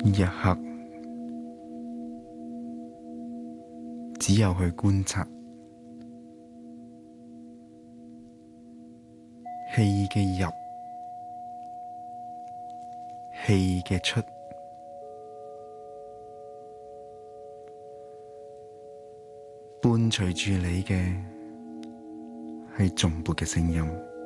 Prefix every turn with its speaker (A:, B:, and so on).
A: 一刻，只有去觀察氣嘅入，氣嘅出，伴隨住你嘅係頌缽嘅聲音。